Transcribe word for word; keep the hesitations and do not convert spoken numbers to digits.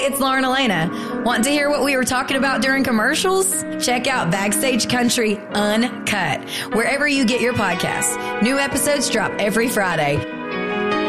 it's Lauren Elena. Want to hear what we were talking about during commercials? Check out Backstage Country Uncut, wherever you get your podcasts. New episodes drop every Friday.